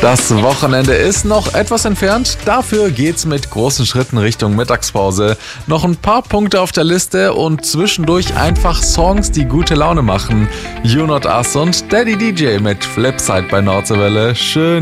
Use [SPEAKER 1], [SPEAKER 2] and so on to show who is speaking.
[SPEAKER 1] Das Wochenende ist noch etwas entfernt, dafür geht's mit großen Schritten Richtung Mittagspause. Noch ein paar Punkte auf der Liste und zwischendurch einfach Songs, die gute Laune machen. You Not Us und Daddy DJ mit Flipside bei Nordseewelle. Schön.